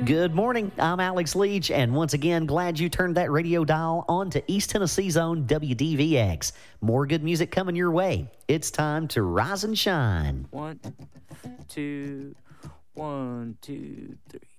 Good morning. I'm Alex Leach, and once again, glad you turned that radio dial on to East Tennessee's own WDVX. More good music coming your way. It's time to rise and shine. 1, 2, 1, 2, 3.